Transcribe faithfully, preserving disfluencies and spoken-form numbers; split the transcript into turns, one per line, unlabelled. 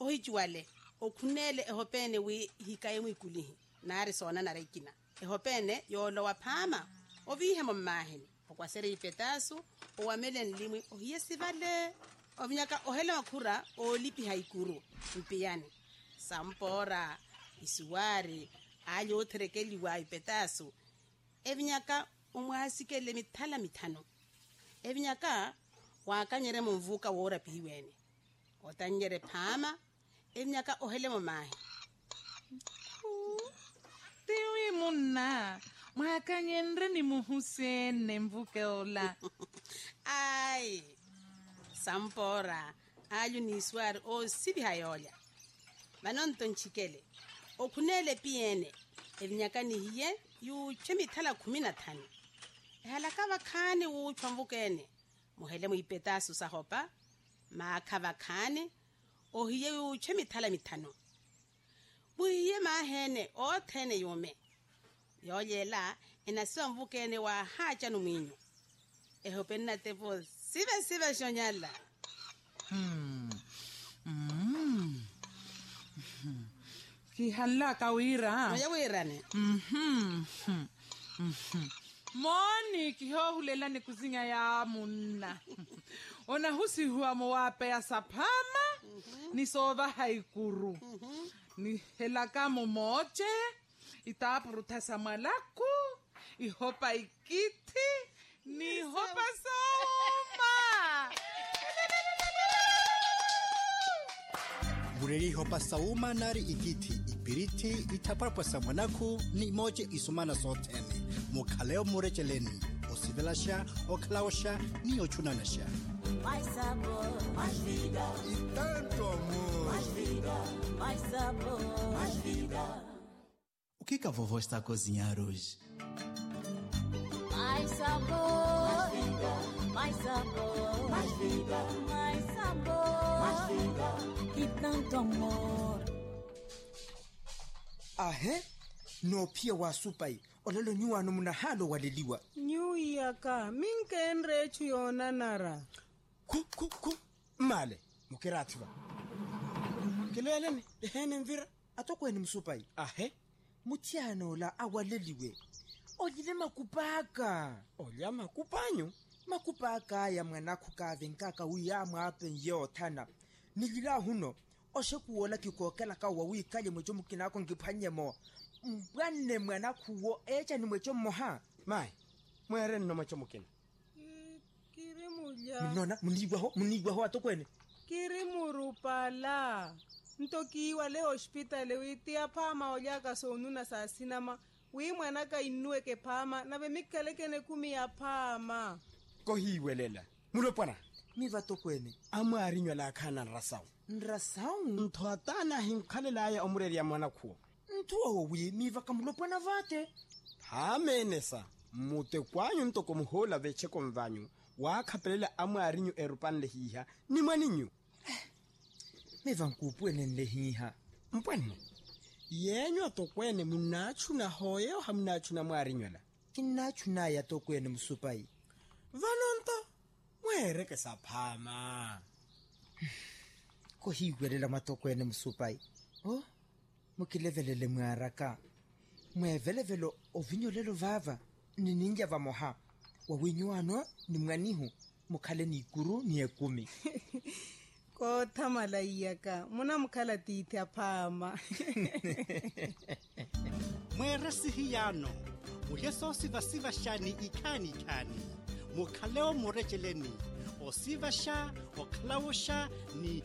ohijuale okhunele ehopene wi hikaye mwikulihi nari sona narekina ehopene yolo waphama ovihe mommaheni okwasere ipetasu owamele nlimwi ohiyesivale ovinyaka ohele makhura olipi haikuru mpiyani sampora isuwari ayo otrekeliwa ipetasu evinyaka umwasikele mithala mithano evinyaka wakanyere mumvuka wora piwene otanyere phama evinyaka ohele momahe
tiwi munna mwakanyendre ni muhusene mvuke ola
ai sampora ayo ni swar o sibi hayola manonto nchikele okhunele piene evinyaka ni hiye yu chemithala kumi na tano ehalaka vakhane wu chwamvukene muhele muipetasu sahopa makha vakhane ohiye yu chemithala mithano buhiye mahene othene yume yoyela enasiwa mvukene wa hacha numwinyo ehope natepo sive sive shonyala
hmm mm kihalaka wira
oya wirane
mhm mhm moni kihohulela ni kuzinga ya munna ona husi huwa mowape ya saphama mm -hmm. ni sova haikuru mm -hmm. ni helaka momoche itapurutha samalaku ihopa ikiti ni hopa soma
Bureri hopa sauma nari ikiti ipiriti itaparpa samanaku ni moje isumana sotene mukhaleo murecheleni osivelasha oklawasha ni ochunanasha
mais sabor, mais vida
e tanto amor,
mais vida, mais sabor, mais vida.
O que que a vovó está a cozinhar hoje?
Mais sabor, mais vida, mais sabor, mais vida, mais sabor, mais vida e tanto amor.
Ahe, no pia wa supai, ololo nyua no muna halo waliliwa.
Nyu yaka, minke enre chuyona nara.
Ku, ku, ku, male, mukiratiwa. Kileleni, dehene mvira, atoko eni msupai. Ahe, mutiano la awaleliwe. Ojile makupaka. Olya makupanyo. Makupaka ya mwanaku kave nkaka uyamu hapen yeo tana. Nilila huno, oshe kuola kikokela ka wawikaje mwechomu kinako ngipanye mo. Mbwane mwanaku wo echa ni mwechomu ha. Mai, mwere nino mwechomu kina.
Kiri muja.
Mnona, munigwa ho, munigwa ho atokwene.
Kiri murupala. Ntoki wale hospitali witia pama ojaka sonuna saa sinama. Wii mwanaka inuwe ke pama na bemikeleke ne kumi ya pama.
Kohi welela. Mulopana. Miva tokwene. Amu arinyo la kana nrasao. Nrasao? Ntoatana hinkhalela ya omureri ya mwana kuo. Ntuwa wawi miva kamulopana vate. Hamenesa. Mute kwanyu ntoko muhola veche konvanyu. Wakapelela amu arinyo erupan lehiha. Ni mwaninyu. Miva nkupuene lehiha. Mpwene. Yenyo atokwene munachu na hoyo hamunachu na mwarinyola. Kinachu na ya tokwene musupai. Vanonto, mwereke saphama. Kohigwelela matokwene musupai. Oh, mukilevelele mwaraka. Mwevelevelo ovinyolelo vava. Nininja va moha. Wawinyuano ni mwanihu. Mukale ni ikuru ni ekumi.
Ko tamala iyaka. Muna mukala titi apama.
Mweresi hiyano. Muheso siva siva shani ikani ikani. Mukhaleo murecheleni. O siva sha, o klawosha ni